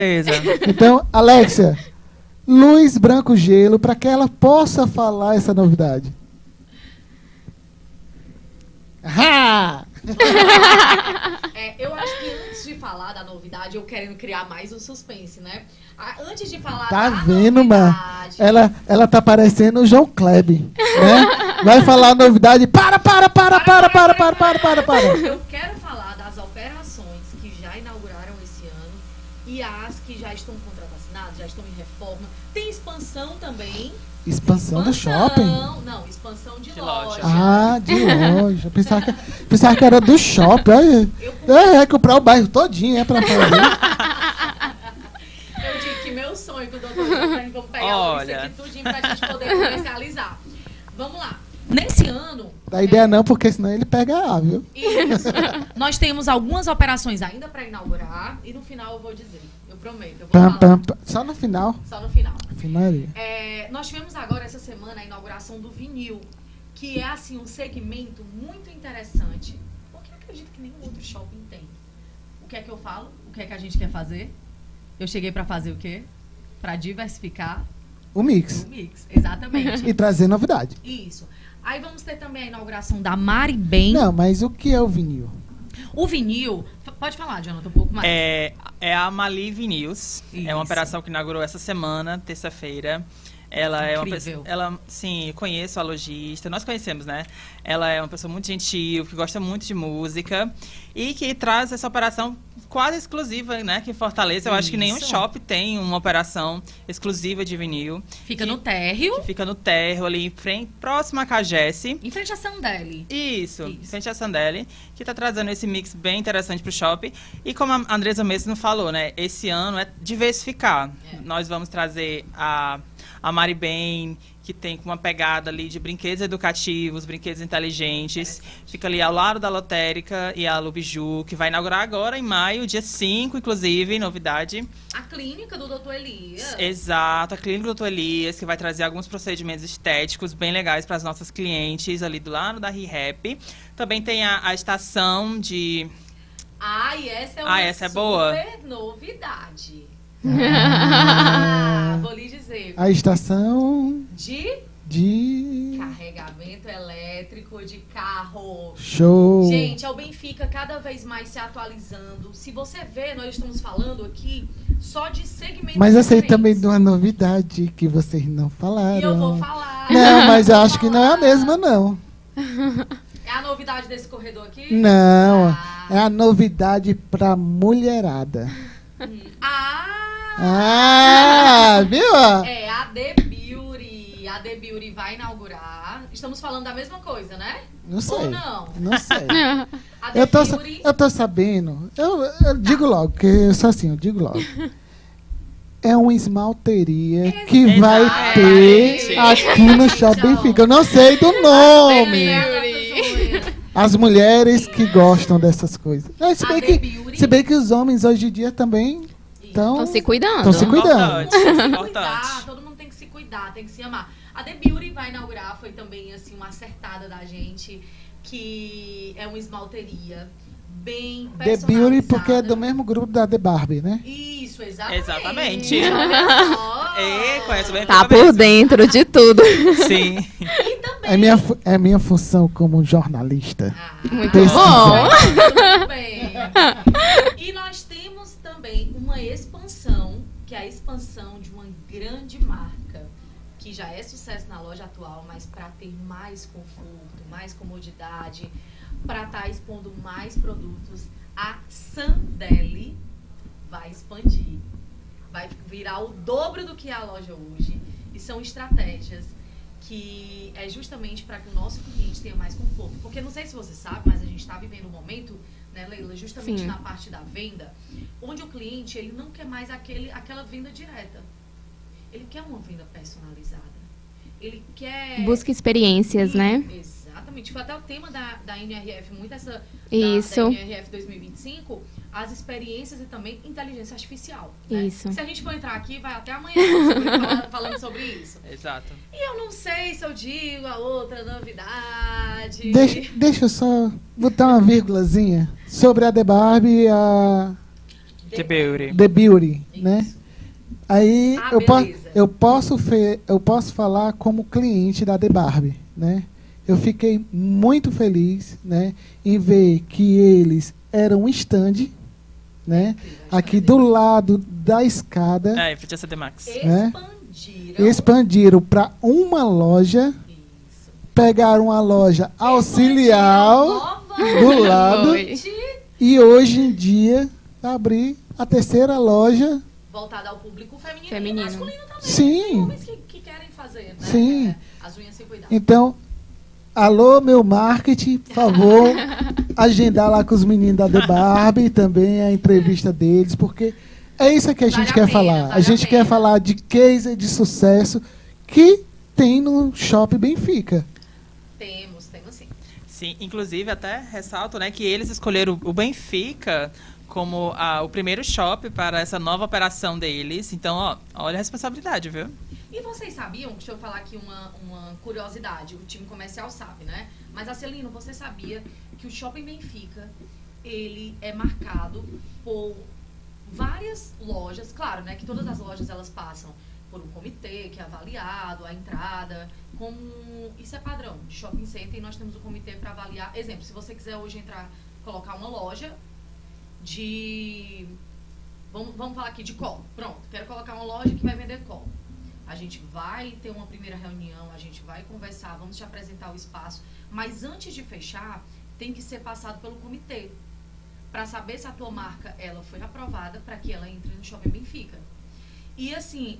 Beleza. Então, Alexia, luz, branco, gelo, para que ela possa falar essa novidade. Ah! Eu acho que antes de falar da novidade, eu querendo criar mais um suspense, né? Antes de falar Tá da vendo, mano? novidade... Ela tá parecendo o João Kleber, né? Vai falar a novidade. Para. Eu quero falar das operações que já inauguraram esse ano e as que já estão contravacinadas, já estão em reforma. Tem expansão também. Expansão do shopping? Não, expansão de loja. Ah, de loja. Pensava que era do shopping. Olha, comprar o bairro todinho, pra fazer. Eu digo que meu sonho com o doutor Giovanni, vamos pegar isso aqui tudinho pra gente poder comercializar. Vamos lá. Nesse ano... Dá ideia não, porque senão ele pega A, viu? Isso. Nós temos algumas operações ainda para inaugurar e no final eu vou dizer. Eu prometo. Eu vou falar. Só no final? Só no final. Finaria. Nós tivemos agora essa semana a inauguração do vinil, que é assim um segmento muito interessante, porque eu acredito que nenhum outro shopping tem. O que é que eu falo? O que é que a gente quer fazer? Eu cheguei para fazer o quê? Para diversificar o mix. O mix, exatamente. E trazer novidade. Isso. Aí vamos ter também a inauguração da Mari Bem. Não, mas o que é o vinil? O vinil... Pode falar, Jonathan, um pouco mais. É a Mali Vinils. Isso. É uma operação que inaugurou essa semana, terça-feira. Ela é uma pessoa... Sim, conheço a lojista. Nós conhecemos, né? Ela é uma pessoa muito gentil, que gosta muito de música. E que traz essa operação quase exclusiva, né? Que em Fortaleza, eu acho que nenhum shopping tem uma operação exclusiva de vinil. Fica no térreo. Que fica no térreo, ali em frente, próximo à Cagesse. Em frente à Sandeli. Isso, em frente à Sandeli, que está trazendo esse mix bem interessante para o shopping. E como a Andresa mesmo falou, né? Esse ano é diversificar. Nós vamos trazer a Mari Bem, que tem uma pegada ali de brinquedos educativos, brinquedos inteligentes. Fica ali ao lado da lotérica e a Lubiju, que vai inaugurar agora em maio, dia 5, inclusive, novidade. A clínica do Dr. Elias. Exato, a clínica do Dr. Elias, que vai trazer alguns procedimentos estéticos bem legais para as nossas clientes ali do lado da ReHap. Também tem a estação de... E essa é uma essa é boa. super novidade. Vou lhe dizer. A estação de carregamento elétrico de carro. Show. Gente, o Benfica cada vez mais se atualizando. Se você vê, nós estamos falando aqui só de segmentos. Mas eu sei também de uma novidade que vocês não falaram. E eu vou falar. Não, mas eu acho que não é a mesma, não. É a novidade desse corredor aqui? Não, é a novidade pra mulherada. Viu? É a The Beauty. A The Beauty vai inaugurar. Estamos falando da mesma coisa, né? Não sei. Ou não? Não sei. A The Beauty... eu tô sabendo. Eu digo logo, porque eu sou assim, eu digo logo. É uma esmalteria que vai ter aqui no Shopping Benfica. Eu não sei do nome. As mulheres que gostam dessas coisas. Se bem que os homens hoje em dia também estão se cuidando. Estão se cuidando. Todo mundo tem que se cuidar, tem que se amar. A The Beauty vai inaugurar, foi também assim uma acertada da gente, que é uma esmalteria bem personalizada. The Beauty porque é do mesmo grupo da The Barbie, né? Isso, exatamente. Conhece bem. Tá por dentro de tudo. Sim. E também... É minha função como jornalista. Muito bom. Muito bem. E nós temos também uma expansão, que é a expansão de uma grande marca, que já é sucesso na loja atual, mas para ter mais conforto, mais comodidade, para estar expondo mais produtos, a Sandeli vai expandir. Vai virar o dobro do que é a loja hoje. E são estratégias que é justamente para que o nosso cliente tenha mais conforto. Porque não sei se você sabe, mas a gente está vivendo um momento, né, Leila, justamente na parte da venda, onde o cliente ele não quer mais aquela venda direta. Ele quer uma venda personalizada. Ele quer... Busca experiências, né? Exatamente. Foi até o tema da NRF, muito essa... Da NRF 2025, as experiências e também inteligência artificial. Né? Isso. Se a gente for entrar aqui, vai até amanhã falando sobre isso. Exato. E eu não sei se eu digo a outra novidade. Deixa eu só botar uma vírgulazinha sobre a The Barbie e a The Beauty. The Beauty, né? Isso. Aí Ah, eu beleza. posso falar como cliente da The Barbie, né? Eu fiquei muito feliz, né, em ver que eles eram um stand, né, aqui do lado da escada, É, frente a CD Max. expandiram para uma loja, Isso. pegaram uma loja auxiliar do lado Foi. e hoje em dia abrir a terceira loja. Voltada ao público feminino, Feminino. e masculino também. Sim. Tem homens que querem fazer, né? Sim. As unhas sem cuidado. Então, alô, meu marketing, por favor, agendar lá com os meninos da The Barbie também a entrevista deles, porque é isso que a gente Vale a quer pena, falar. vale A gente a quer pena. falar de case de sucesso que tem no Shopping Benfica. Temos sim. Sim, inclusive até ressalto, né, que eles escolheram o Benfica como o primeiro shopping para essa nova operação deles. Então, ó, olha a responsabilidade, viu? E vocês sabiam, deixa eu falar aqui uma curiosidade, o time comercial sabe, né? Mas, Acelino, você sabia que o Shopping Benfica, ele é marcado por várias lojas, claro, né, que todas as lojas elas passam por um comitê que é avaliado, a entrada, como isso é padrão de shopping center, e nós temos um comitê para avaliar. Exemplo, se você quiser hoje entrar, colocar uma loja de... Vamos falar aqui de colo. Pronto, quero colocar uma loja que vai vender colo. A gente vai ter uma primeira reunião, a gente vai conversar, vamos te apresentar o espaço, mas antes de fechar, tem que ser passado pelo comitê, para saber se a tua marca ela foi aprovada para que ela entre no Shopping Benfica. E assim,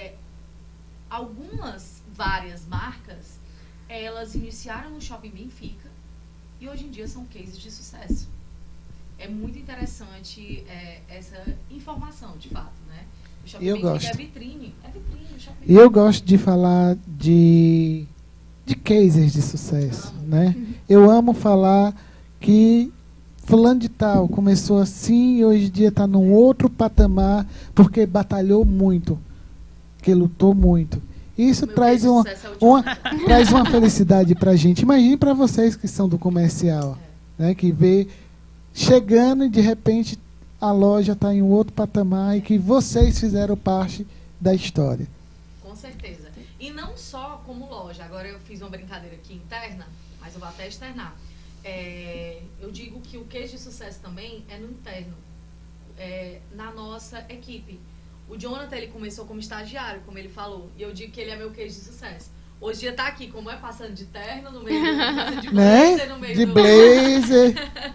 várias marcas, elas iniciaram no Shopping Benfica e hoje em dia são cases de sucesso. É muito interessante essa informação, de fato, né? O Shopping Eu Benfica gosto. é vitrine. O Shopping E eu gosto de falar de cases de sucesso, né? Eu amo falar que fulano de tal começou assim e hoje em dia está num outro patamar porque batalhou muito, que lutou muito. Isso Meu traz case de uma, sucesso é o uma, último. traz uma felicidade para a gente. Imagine para vocês que são do comercial, né? Que vê chegando e de repente a loja está em um outro patamar e que vocês fizeram parte da história. Com certeza. E não só como loja. Agora eu fiz uma brincadeira aqui interna, mas eu vou até externar. Eu digo que o case de sucesso também é no interno, na nossa equipe. O Jonathan, ele começou como estagiário, como ele falou, e eu digo que ele é meu case de sucesso. Hoje em dia tá aqui, como é, passando de terno no meio de blazer, Né? no meio De do... blazer.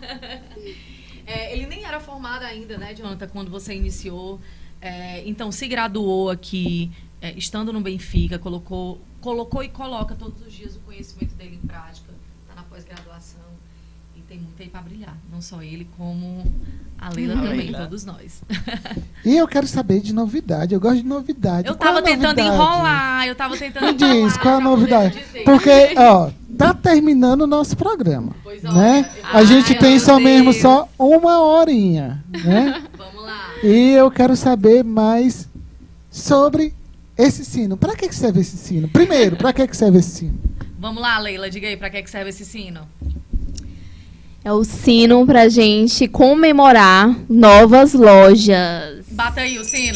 Ele nem era formado ainda, né, Jonathan, quando você iniciou. Então, se graduou aqui, estando no Benfica, colocou e coloca todos os dias o conhecimento dele em prática, está na pós-graduação e tem muito aí para brilhar. Não só ele, como a Leila também, Leila. todos nós. E eu quero saber de novidade. Eu gosto de novidade. Eu Qual tava a tentando novidade? enrolar, eu tava tentando Me enrolar. diz, qual a pra novidade? poder dizer. Porque, ó, tá terminando o nosso programa, Pois né? olha, A gente ai, tem meu só mesmo Deus. só uma horinha, né? Vamos lá. E eu quero saber mais sobre esse sino. Para que serve esse sino? Primeiro, para que serve esse sino? Vamos lá, Leila, diga aí, pra que serve esse sino? É o sino pra gente comemorar novas lojas. Bata aí o sino.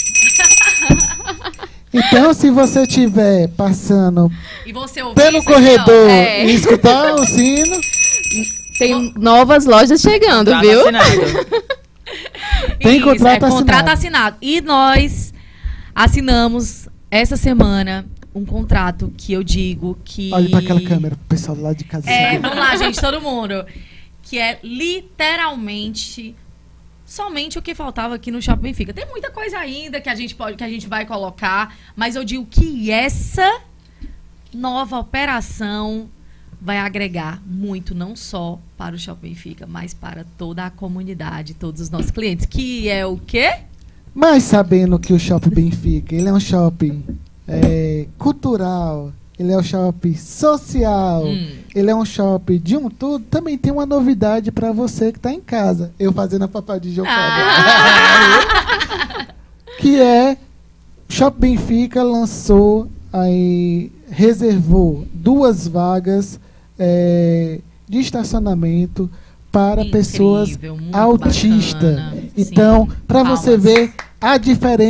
Então, se você estiver passando E você ouviu pelo isso aqui, ó? corredor É. e escutar o sino, Tem novas lojas chegando, Contrato viu? assinado. Tem Isso, contrato assinado. contrato assinado. E nós assinamos essa semana um contrato que eu digo que... olhe para aquela câmera, pro pessoal lá de casa. Vamos lá, gente, todo mundo. Que é literalmente somente o que faltava aqui no Shopping Benfica. Tem muita coisa ainda que a gente vai colocar, mas eu digo que essa nova operação vai agregar muito, não só para o Shopping Benfica, mas para toda a comunidade, todos os nossos clientes. Que é o quê? Mas sabendo que o Shopping Benfica, ele é um shopping cultural, ele é um shopping social, ele é um shopping de um tudo, também tem uma novidade para você que está em casa. Eu fazendo a papai de João que é Shopping Benfica lançou aí, reservou 2 vagas de estacionamento para Incrível, pessoas muito autistas. bacana. Então, para você ver a diferença